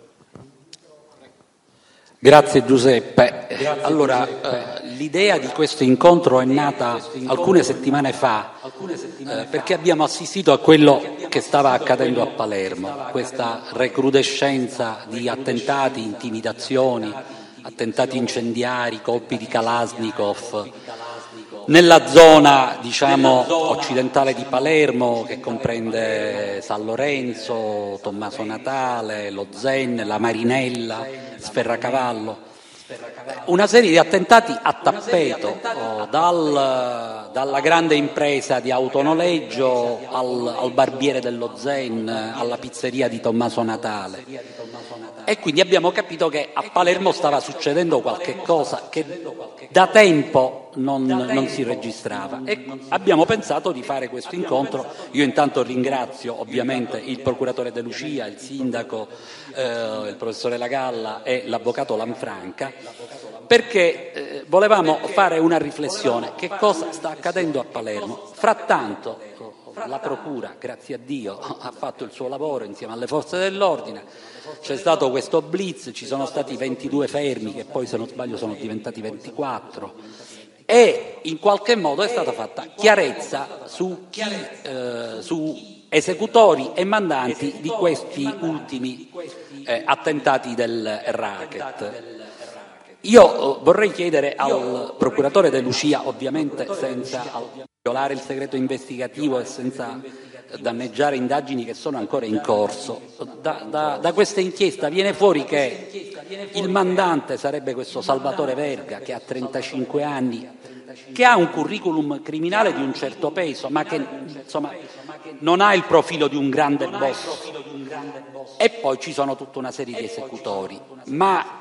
Grazie Giuseppe. Allora, eh, l'idea di questo incontro è nata alcune settimane fa eh, perché abbiamo assistito a quello che stava accadendo a Palermo, questa recrudescenza di attentati, intimidazioni, attentati incendiari, colpi di Kalashnikov nella zona, diciamo, occidentale di Palermo, che comprende San Lorenzo, Tommaso Natale, lo Zen, la Marinella, Sferracavallo. Una serie di attentati a tappeto, oh, dal, dalla grande impresa di autonoleggio al, al barbiere dello Zen, alla pizzeria di Tommaso Natale. E quindi abbiamo capito che a Palermo stava succedendo qualche cosa che da tempo non, non si registrava, e abbiamo pensato di fare questo incontro. Io intanto ringrazio ovviamente il procuratore De Lucia, il sindaco, eh, il professore La Galla e l'avvocato Lanfranca, perché eh, volevamo fare una riflessione. Che cosa sta accadendo a Palermo? Frattanto la Procura, grazie a Dio, ha fatto il suo lavoro insieme alle forze dell'ordine, c'è stato questo blitz, ci sono stati ventidue fermi che poi, se non sbaglio, sono diventati ventiquattro, e in qualche modo è stata fatta chiarezza su, chi, eh, su esecutori e mandanti di questi ultimi eh, attentati del racket. Io vorrei chiedere al procuratore De Lucia, ovviamente senza violare il segreto investigativo e senza danneggiare indagini che sono ancora in corso, da, da, da questa inchiesta viene fuori che il mandante sarebbe questo Salvatore Verga, che ha trentacinque anni, che ha un curriculum criminale di un certo peso, ma che insomma non ha il profilo di un grande boss, e poi ci sono tutta una serie di esecutori, ma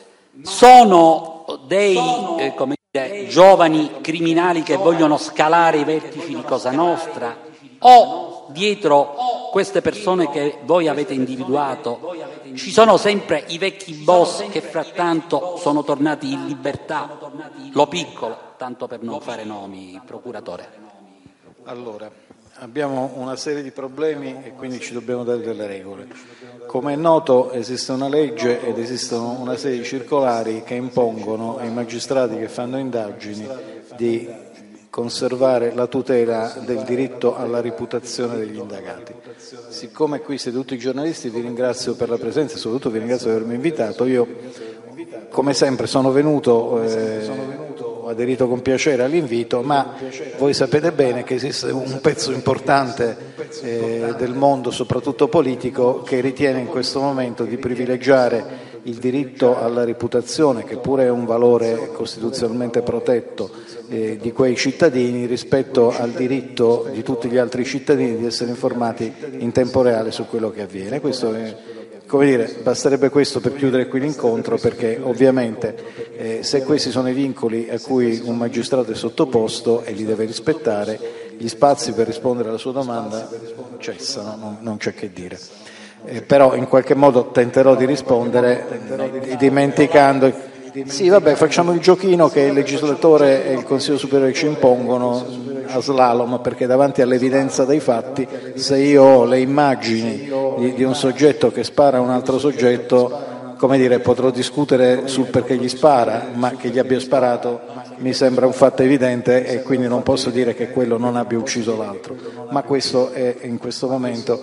sono dei eh, come dire, giovani criminali che vogliono scalare i vertici di Cosa Nostra, o dietro queste persone che voi avete individuato ci sono sempre i vecchi boss che frattanto sono tornati in libertà? Lo piccolo, tanto per non fare nomi, procuratore. Allora, abbiamo una serie di problemi e quindi ci dobbiamo dare delle regole. Come è noto, esiste una legge ed esistono una serie di circolari che impongono ai magistrati che fanno indagini di conservare la tutela del diritto alla reputazione degli indagati. Siccome qui siete tutti i giornalisti, vi ringrazio per la presenza e soprattutto vi ringrazio di avermi invitato. Io, come sempre, sono venuto, eh, ho aderito con piacere all'invito, ma voi sapete bene che esiste un pezzo importante eh, del mondo, soprattutto politico, che ritiene in questo momento di privilegiare il diritto alla reputazione, che pure è un valore costituzionalmente protetto eh, di quei cittadini, rispetto al diritto di tutti gli altri cittadini di essere informati in tempo reale su quello che avviene. Questo è, come dire, basterebbe questo per chiudere qui l'incontro, perché ovviamente eh, se questi sono i vincoli a cui un magistrato è sottoposto e li deve rispettare, gli spazi per rispondere alla sua domanda cessano, non, non c'è che dire. Eh, però in qualche modo tenterò di rispondere eh, dimenticando. Sì, vabbè, facciamo il giochino che il legislatore e il Consiglio Superiore ci impongono a slalom, perché davanti all'evidenza dei fatti, se io ho le immagini di, di un soggetto che spara a un altro soggetto, come dire, potrò discutere sul perché gli spara, ma che gli abbia sparato mi sembra un fatto evidente e quindi non posso dire che quello non abbia ucciso l'altro. Ma questo è in questo momento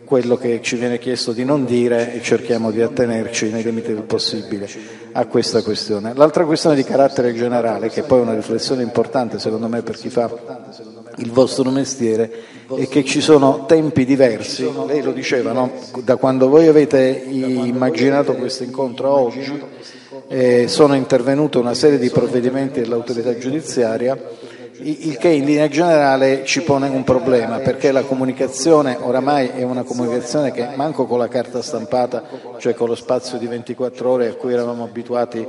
quello che ci viene chiesto di non dire e cerchiamo di attenerci nei limiti del possibile a questa questione. L'altra questione di carattere generale, che poi è una riflessione importante secondo me per chi fa il vostro mestiere, è che ci sono tempi diversi, lei lo diceva, no? Da quando voi avete immaginato questo incontro a oggi eh, sono intervenute una serie di provvedimenti dell'autorità giudiziaria, il che in linea generale ci pone un problema, perché la comunicazione oramai è una comunicazione che manco con la carta stampata, cioè con lo spazio di ventiquattro ore a cui eravamo abituati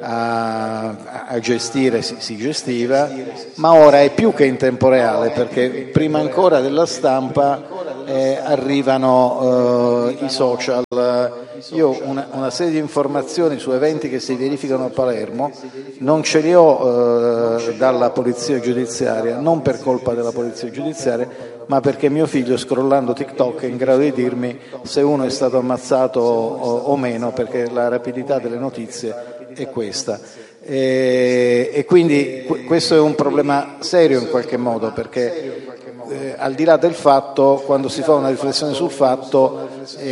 a, a gestire, si, si gestiva, ma ora è più che in tempo reale, perché prima ancora della stampa eh, arrivano eh, i social. Io una, una serie di informazioni su eventi che si verificano a Palermo non ce li ho eh, dalla polizia giudiziaria, non per colpa della polizia giudiziaria, ma perché mio figlio, scrollando TikTok, è in grado di dirmi se uno è stato ammazzato o, o meno, perché la rapidità delle notizie è questa. E, e quindi questo è un problema serio in qualche modo, perché eh, al di là del fatto, quando si fa una riflessione sul fatto,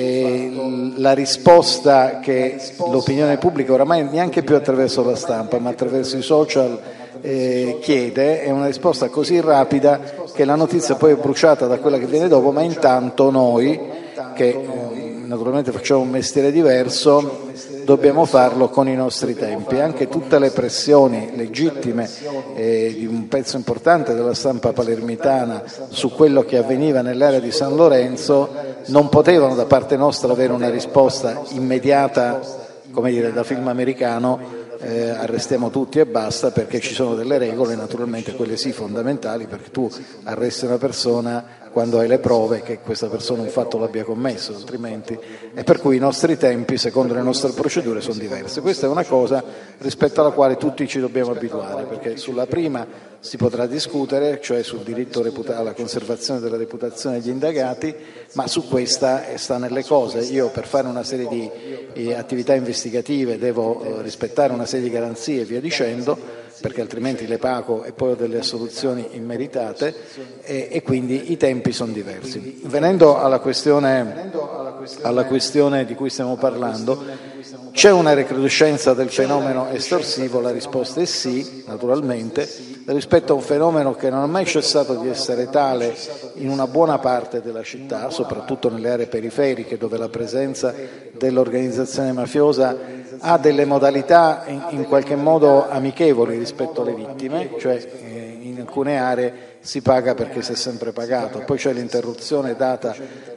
eh, la risposta che l'opinione pubblica oramai neanche più attraverso la stampa ma attraverso i social eh, chiede è una risposta così rapida che la notizia poi è bruciata da quella che viene dopo, ma intanto noi che eh, naturalmente facciamo un mestiere diverso dobbiamo farlo con i nostri tempi. Anche tutte le pressioni legittime eh, di un pezzo importante della stampa palermitana su quello che avveniva nell'area di San Lorenzo non potevano da parte nostra avere una risposta immediata, come dire, da film americano, eh, arrestiamo tutti e basta, perché ci sono delle regole, naturalmente quelle sì fondamentali, perché tu arresti una persona quando hai le prove che questa persona un fatto l'abbia commesso, altrimenti, e per cui i nostri tempi, secondo le nostre procedure, sono diversi. Questa è una cosa rispetto alla quale tutti ci dobbiamo abituare, perché sulla prima si potrà discutere, cioè sul diritto alla conservazione della reputazione degli indagati, ma su questa sta nelle cose. Io per fare una serie di eh, attività investigative devo eh, rispettare una serie di garanzie e via dicendo, perché altrimenti le pago e poi ho delle assoluzioni immeritate, e, e quindi i tempi sono diversi. Venendo alla questione, alla questione di cui stiamo parlando, c'è una recrudescenza del fenomeno estorsivo? La risposta è sì, naturalmente, rispetto a un fenomeno che non ha mai cessato di essere tale in una buona parte della città, soprattutto nelle aree periferiche dove la presenza dell'organizzazione mafiosa ha delle modalità in, in qualche modo amichevoli rispetto alle vittime, cioè eh, in alcune aree si paga perché si è sempre pagato, poi c'è l'interruzione data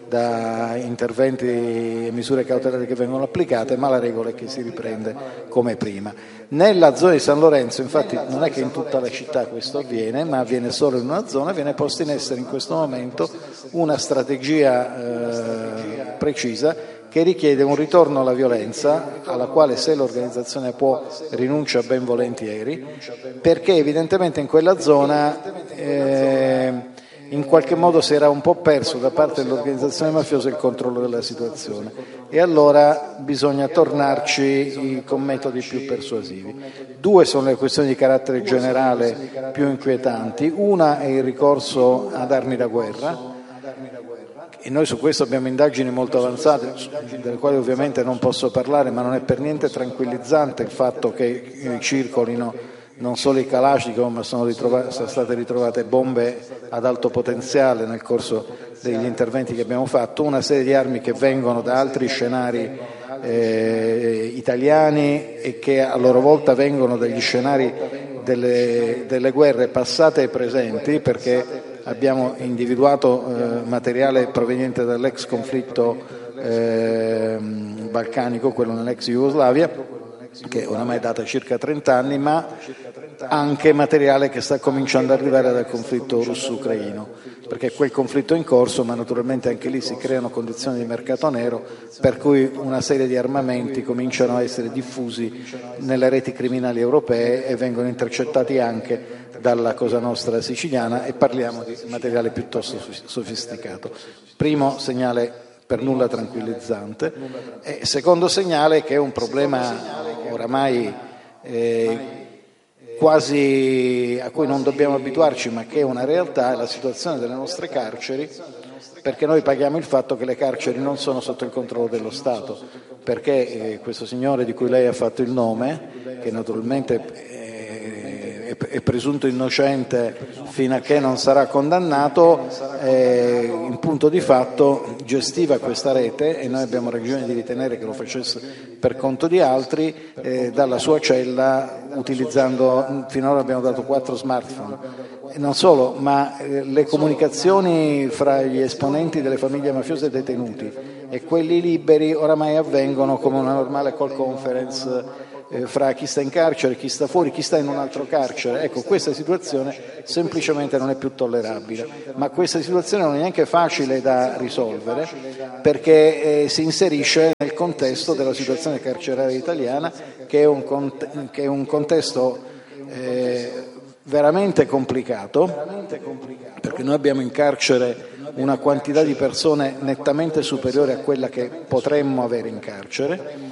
da interventi e misure cautelari che vengono applicate, ma la regola è che si riprende come prima. Nella zona di San Lorenzo, infatti, non è che in tutta la città questo avviene, ma avviene solo in una zona, viene posta in essere in questo momento una strategia eh, precisa che richiede un ritorno alla violenza, alla quale, se l'organizzazione può, rinuncia ben volentieri, perché evidentemente in quella zona eh, in qualche modo si era un po' perso da parte dell'organizzazione mafiosa il controllo della situazione, e allora bisogna tornarci con metodi più persuasivi. Due sono le questioni di carattere generale più inquietanti. Una è il ricorso ad armi da guerra, e noi su questo abbiamo indagini molto avanzate, delle quali ovviamente non posso parlare, ma non è per niente tranquillizzante il fatto che circolino non solo i Kalashnikov, ma sono, ritrovate, sono state ritrovate bombe ad alto potenziale nel corso degli interventi che abbiamo fatto, una serie di armi che vengono da altri scenari eh, italiani e che a loro volta vengono dagli scenari delle, delle guerre passate e presenti, perché abbiamo individuato eh, materiale proveniente dall'ex conflitto eh, balcanico, quello nell'ex Jugoslavia, che oramai data circa trenta anni, ma anche materiale che sta cominciando ad arrivare dal conflitto russo-ucraino, perché quel conflitto è in corso, ma naturalmente anche lì si creano condizioni di mercato nero, per cui una serie di armamenti cominciano a essere diffusi nelle reti criminali europee e vengono intercettati anche dalla Cosa Nostra siciliana, e parliamo di materiale piuttosto sofisticato. Primo segnale per nulla tranquillizzante, e secondo segnale che è un problema oramai eh, quasi a cui non dobbiamo abituarci, ma che è una realtà, è la situazione delle nostre carceri, perché noi paghiamo il fatto che le carceri non sono sotto il controllo dello Stato, perché eh, questo signore di cui lei ha fatto il nome, che naturalmente è presunto innocente fino a che non sarà condannato, eh, in punto di fatto gestiva questa rete, e noi abbiamo ragione di ritenere che lo facesse per conto di altri, eh, dalla sua cella, utilizzando, finora abbiamo dato quattro smartphone. E non solo, ma eh, le comunicazioni fra gli esponenti delle famiglie mafiose detenuti e quelli liberi oramai avvengono come una normale call conference Eh, fra chi sta in carcere, chi sta fuori, chi sta in un altro carcere. Ecco, questa situazione semplicemente non è più tollerabile, ma questa situazione non è neanche facile da risolvere, perché eh, si inserisce nel contesto della situazione carceraria italiana, che è un, cont- che è un contesto eh, veramente complicato, perché noi abbiamo in carcere una quantità di persone nettamente superiore a quella che potremmo avere in carcere,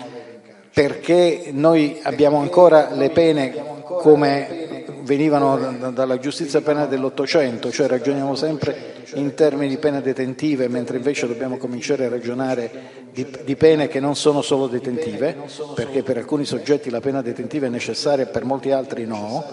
perché noi abbiamo ancora le pene come venivano dalla giustizia penale dell'Ottocento, cioè ragioniamo sempre in termini di pene detentive, mentre invece dobbiamo cominciare a ragionare di, di pene che non sono solo detentive, perché per alcuni soggetti la pena detentiva è necessaria, per molti altri no,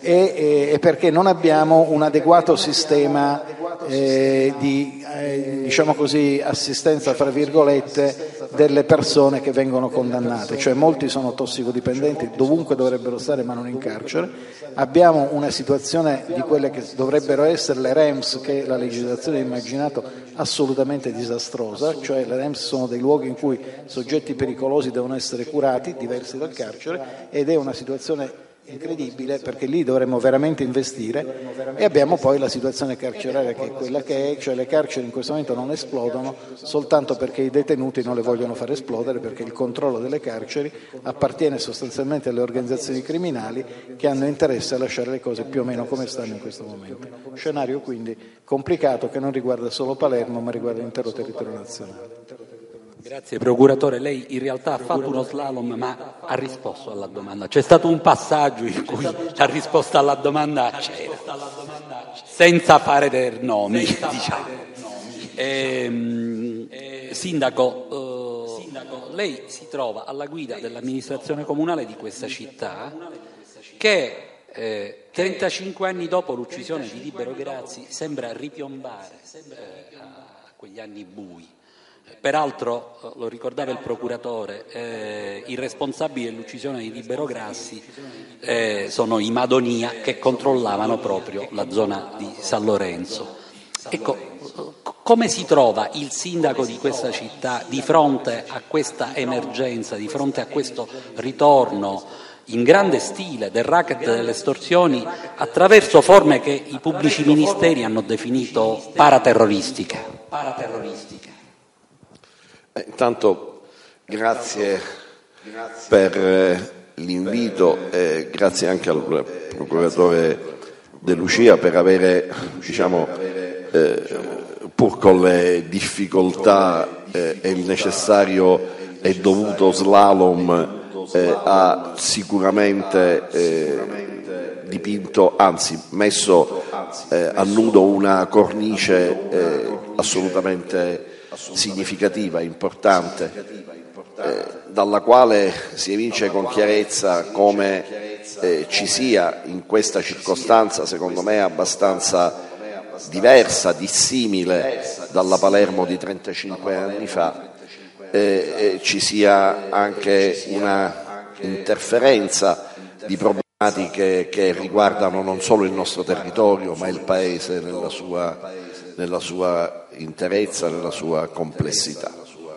e, e perché non abbiamo un adeguato sistema eh, di eh, diciamo così assistenza fra virgolette delle persone che vengono condannate, cioè molti sono tossicodipendenti dovunque dovrebbero stare ma non in carcere. Abbiamo una situazione di quelle che dovrebbero essere le R E M S, che la legislazione ha immaginato, assolutamente disastrosa, cioè le R E M S sono dei luoghi in cui soggetti pericolosi devono essere curati, diversi dal carcere, ed è una situazione incredibile, perché lì dovremmo veramente investire. E abbiamo poi la situazione carceraria che è quella che è, cioè le carceri in questo momento non esplodono soltanto perché i detenuti non le vogliono far esplodere, perché il controllo delle carceri appartiene sostanzialmente alle organizzazioni criminali che hanno interesse a lasciare le cose più o meno come stanno in questo momento. Scenario quindi complicato che non riguarda solo Palermo ma riguarda l'intero territorio nazionale. Grazie procuratore, lei in realtà ha fatto uno slalom ma ha risposto alla domanda, c'è stato un passaggio in cui ha risposto alla domanda c'era, senza fare dei nomi, diciamo. Ehm, sindaco, eh, lei si trova alla guida dell'amministrazione comunale di questa città che eh, trentacinque anni dopo l'uccisione di Libero Grazzi sembra ripiombare eh, a quegli anni bui. Peraltro, lo ricordava il procuratore, eh, i responsabili dell'uccisione di Libero Grassi eh, sono i Madonia, che controllavano proprio la zona di San Lorenzo. Ecco, come si trova il sindaco di questa città di fronte a questa emergenza, di fronte a questo ritorno in grande stile del racket delle estorsioni attraverso forme che i pubblici ministeri hanno definito paraterroristiche? paraterroristiche. Eh, intanto grazie per eh, l'invito e grazie anche al procuratore De Lucia per avere, diciamo, eh, pur con le difficoltà eh, e il necessario e dovuto slalom, eh, ha sicuramente eh, dipinto, anzi messo eh, a nudo una cornice eh, assolutamente significativa, importante, eh, dalla quale si evince con chiarezza come eh, ci sia in questa circostanza, secondo me abbastanza diversa, dissimile dalla Palermo di trentacinque anni fa, eh, eh, ci sia anche una interferenza di problematiche che riguardano non solo il nostro territorio ma il Paese nella sua, nella sua interezza, nella sua complessità.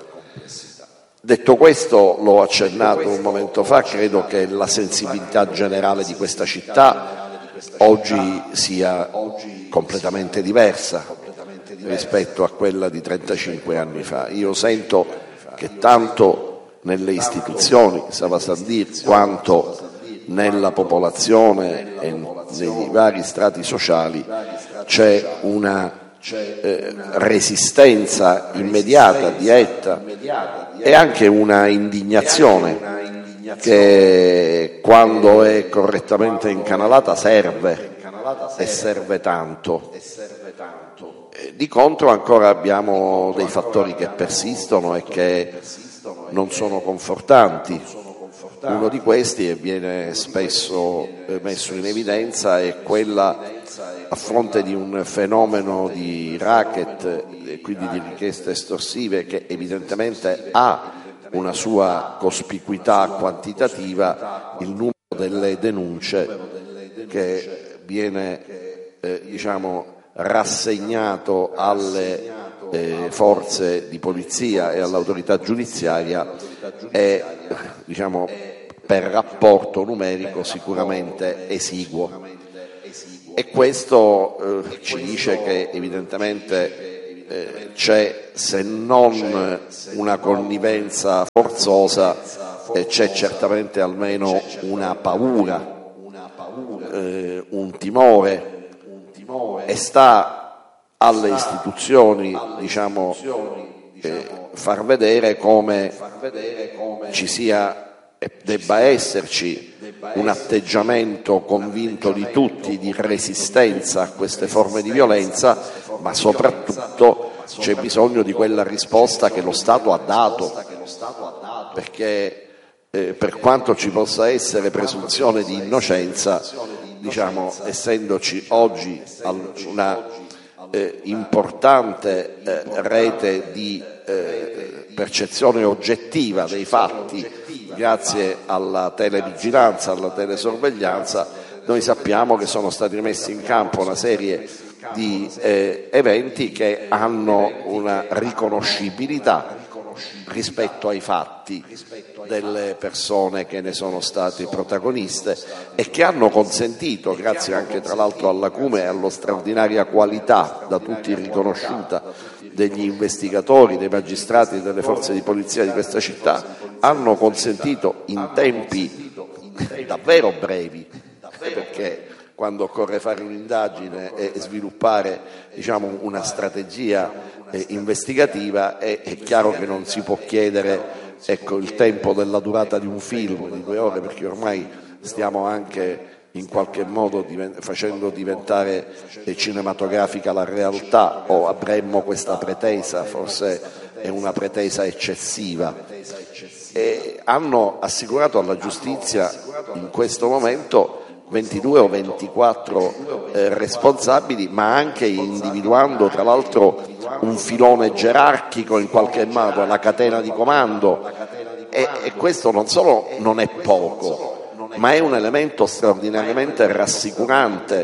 Detto questo, l'ho accennato un momento fa, credo che la sensibilità generale di questa città oggi sia completamente diversa rispetto a quella di trentacinque anni fa. Io sento che tanto nelle istituzioni, ça va sans dire, quanto nella popolazione e nei vari strati sociali c'è una eh, resistenza immediata, diretta, e anche una indignazione che quando è correttamente incanalata serve e serve tanto. Eh, di contro ancora abbiamo dei fattori che persistono e che non sono confortanti. Uno di questi, e viene spesso messo in evidenza, è quella, a fronte di un fenomeno di racket e quindi di richieste estorsive che evidentemente ha una sua cospicuità quantitativa, il numero delle denunce che viene eh, diciamo rassegnato alle eh, forze di polizia e all'autorità giudiziaria è, diciamo, per rapporto numerico sicuramente esiguo, e questo eh, ci dice che evidentemente eh, c'è, se non una connivenza forzosa, eh, c'è certamente almeno una paura, eh, un timore, e sta alle istituzioni, diciamo, eh, far vedere come ci sia e debba esserci un atteggiamento convinto di tutti di resistenza a queste forme di violenza, ma soprattutto c'è bisogno di quella risposta che lo Stato ha dato, perché eh, per quanto ci possa essere presunzione di innocenza, diciamo, essendoci oggi una eh, importante eh, rete di eh, percezione oggettiva dei fatti, grazie alla televigilanza, alla telesorveglianza, noi sappiamo che sono stati messi in campo una serie di eh, eventi che hanno una riconoscibilità rispetto ai fatti delle persone che ne sono state protagoniste e che hanno consentito, grazie anche tra l'altro all'acume e alla straordinaria qualità da tutti riconosciuta degli investigatori, dei magistrati e delle forze di polizia di questa città, hanno consentito in tempi davvero brevi, perché quando occorre fare un'indagine e sviluppare, diciamo, una strategia eh, investigativa, è, è chiaro che non si può chiedere, ecco, il tempo della durata di un film di due ore, perché ormai stiamo anche in qualche modo diven- facendo diventare eh, cinematografica la realtà, o avremmo questa pretesa, forse è una pretesa eccessiva. E hanno assicurato alla giustizia in questo momento ventidue o ventiquattro eh, responsabili, ma anche individuando tra l'altro un filone gerarchico in qualche modo, la catena di comando, e, e questo non solo non è poco, ma è un elemento straordinariamente rassicurante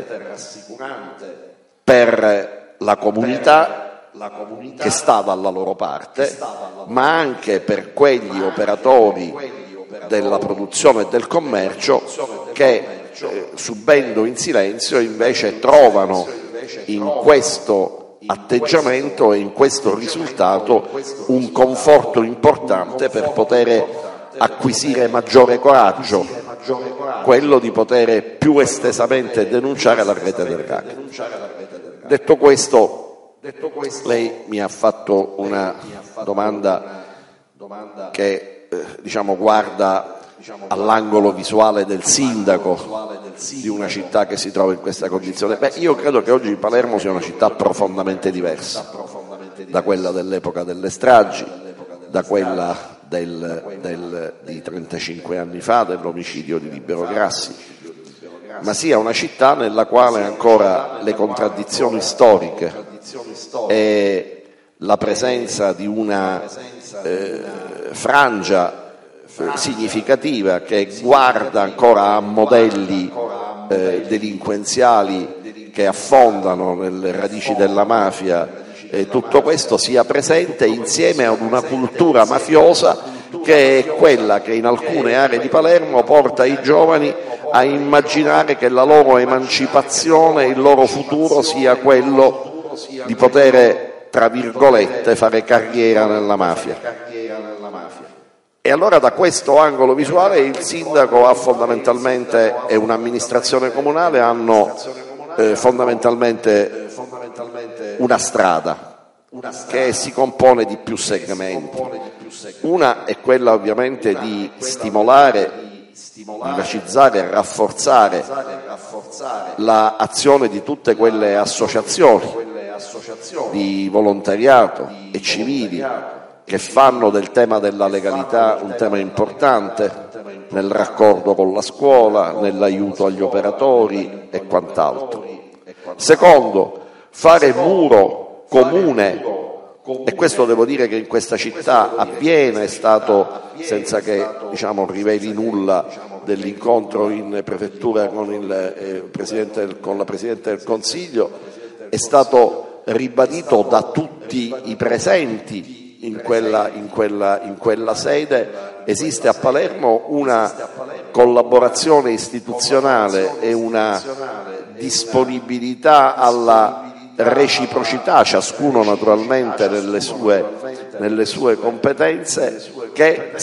per la comunità che sta dalla loro parte, ma anche per quegli operatori della produzione e del commercio che, eh, subendo in silenzio, invece trovano in questo atteggiamento e in questo risultato un conforto importante per poter acquisire maggiore coraggio, quello di poter più estesamente denunciare la rete del racket. Detto questo, lei mi ha fatto una domanda che eh, diciamo guarda all'angolo visuale del sindaco di una città che si trova in questa condizione. Beh, io credo che oggi Palermo sia una città profondamente diversa da quella dell'epoca delle stragi, da quella del, del, di trentacinque anni fa, dell'omicidio di Libero Grassi, ma sia una città nella quale ancora le contraddizioni storiche e la presenza di una eh, frangia significativa che guarda ancora a modelli eh, delinquenziali che affondano nelle radici della mafia, e tutto questo sia presente insieme ad una cultura mafiosa che è quella che in alcune aree di Palermo porta i giovani a immaginare che la loro emancipazione, il loro futuro sia quello di poter, tra virgolette, fare carriera nella mafia. E allora da questo angolo visuale il sindaco ha fondamentalmente e un'amministrazione comunale hanno eh, fondamentalmente una strada che si compone di più segmenti. Una è quella ovviamente di stimolare, vivacizzare e rafforzare l'azione di tutte quelle associazioni di volontariato e civili che fanno del tema della legalità un tema importante nel raccordo con la scuola, nell'aiuto agli operatori e quant'altro. Secondo, fare muro comune, e questo devo dire che in questa città avviene, è stato, senza che diciamo riveli nulla dell'incontro in prefettura con, il, eh, presidente del, con la Presidente del Consiglio, è stato ribadito da tutti i presenti in quella, in quella, in quella sede. Esiste a Palermo una collaborazione istituzionale e una disponibilità alla reciprocità, ciascuno naturalmente nelle sue, nelle sue competenze, che